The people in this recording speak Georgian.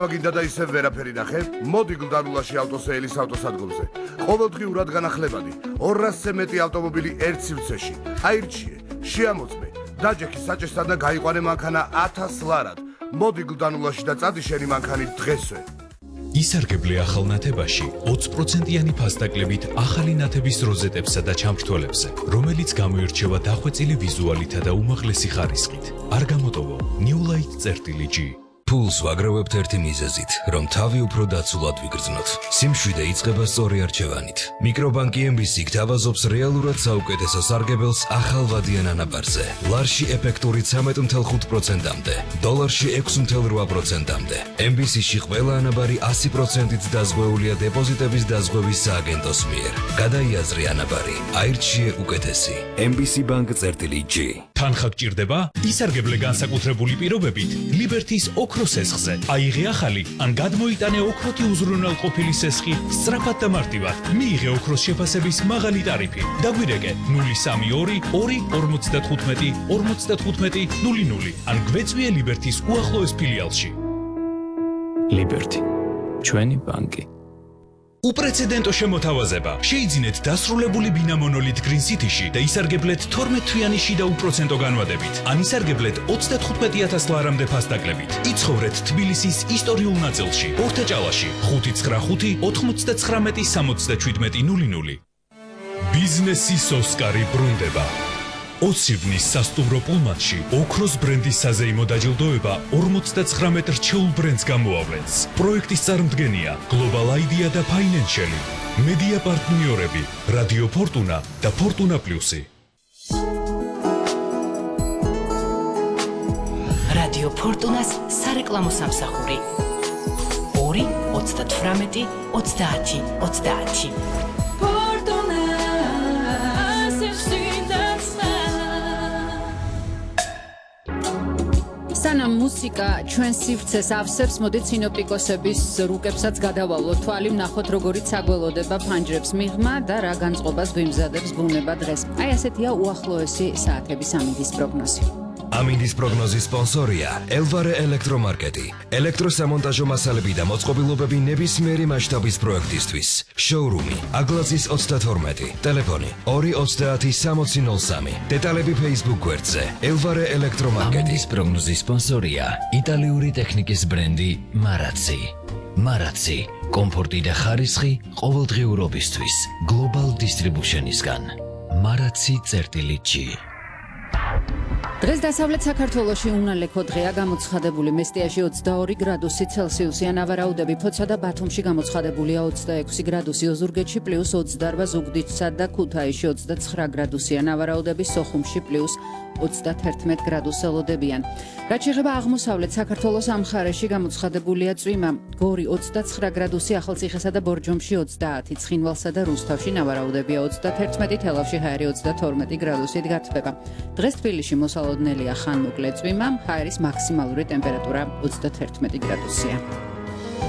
გინდა და ისევ ვერაფერი ნახე? მოდი გლდანულაში ავტოსეილის ავტოსადგომზე. ყოველდღიურად განახლებადი 200-ზე მეტი ავტომობილი ერთ სივრცეში. აირჩიე, შეამოწმე, დაჯექი საჭესთან და გაიყვანე მანქანა 1000 ლარად. მოდი გლდანულაში და წადი შენი მანქანით დღესვე. ისარგებლე ახალ ნათებაში 20%-იანი ფასდაკლებით ახალი ნათების როზეტებსა და ჩამრთველებზე, რომელიც გამოირჩევა დახვეწილი ვიზუალითა და უმაღლესი ხარისხით. არ გამოტოვო New Light-G. ფულს ვაგროვებთ ერთი მიზეზით, რომ თავი უფრო დაცულად ვიგრძნოთ. სიმშვიდე იწყება სწორი არჩევანით. მიკრობანკი MBC გთავაზობს რეალურად საუკეთესო სარგებელს ახალ ვადიან ანაბარზე. ლარში ეფექტური 13.5%-მდე, დოლარში 6.8%-მდე. MBC-ში ყველა ანაბარი 100%-ით დაზღვეულია დეპოზიტების დაზღვევის სააგენტოს მიერ. გადაიაზრე ანაბარი, აირჩიე უკეთესი. MBC Bank-G. თანხა გჭირდება? ისარგებლე განსაკუთრებული პირობებით Liberty-ს ოქროს სესხზე. აიღე ახალი, ან გადმოიტანე ოქროთი უზრუნველყოფილი სესხი სწრაფად და მარტივად. მიიღე ოქროს შეფასების მაღალი ტარიფი. დაგვირეკე 032 2 55 00 ან გვეწვიე Liberty-ს უახლოეს ფილიალში. Liberty, ჩვენი ბანკი. უპრეცედენტო შემოთავაზება. შეიძინეთ დასრულებული ბინა მონოლით Green City-ში და ისარგებლეთ 12-თვიანი შიდა უპროცენტო განვადებით. ან ისარგებლეთ 35,000 ლარამდე ფასდაკლებით. იცხოვრეთ თბილისის ისტორიულ ნაწილში, ორთაჭალაში, 595 99 67 00. ბიზნესის ოსკარი ბრუნდება. ოცივნის სასტუმრო პულმანში ოქროს ბრენდის საზეიმო დაჯილდოება 59 რჩეულ ბრენდს გამოავლენს. პროექტის წარმდგენია Global Idea და Financial. მედია პარტნიორები რადიო ფორტუნა და ფორტუნა პლუსი. რადიო ფორტუნას სარეკლამო სამსახური 2 38 30 30. სანამ მუსიკა ჩვენ სივრცეს ავსებს, მოდით სინოპტიკოსების რუკებსაც გადავალოთ, თვალი ვნახოთ, როგორიც აგველოდება ფანჯრებს მიღმა და რა განწყობას გვიმზადებს ბუნება დღეს. აი ასეთია უახლოესი საათების ამინდის პროგნოზი. ამინდის პროგნოზის სპონსორია Elvare ელექტრომარკეტი. ელექტროსამონტაჟო მასალები და მოწყობილობები ნებისმიერი მასშტაბის პროექტისთვის. შოურუმი აგლაზის 32, ტელეფონი 230 დეტალები Facebook გვერდზე. Elvare ელექტრომარკეტი. ამინდის პროგნოზის სპონსორია იტალიური ტექნიკის ბრენდი Marazzi. Marazzi, კომფორტი და ხარისხი ყოველდღიურობისთვის. Global Distribution-ისგან. Marazzi-G. დღეს დასავლეთ საქართველოში უნალექო დღეა, გამოცხადებული მესტიაში 22 გრადუსი ცელსიუსი, ანავარაუდები ფოცა და ბათუმში გამოცხადებულია 26 გრადუსი, ოზურგეთში +28, ზუგდიდსა და ქუთაისში 29 გრადუსი, ანავარაუდები სოხუმში +31 გრადუსს ელოდებიან. რაც შეეხება აღმოსავლეთ საქართველოს ამხარეში გამოცხადებულია წვიმა, გორი 29 გრადუსი, ახალციხესა და ბორჯომში 30, ცხინვალსა და რუსთავში ნავარაუდებია 31, თელავში ჰაერი 32 გრადუსით გათბება. დღეს თბილისში მოსალოდნელია ხანმოკლე წვიმა, ჰაერის მაქსიმალური ტემპერატურა 31 გრადუსია.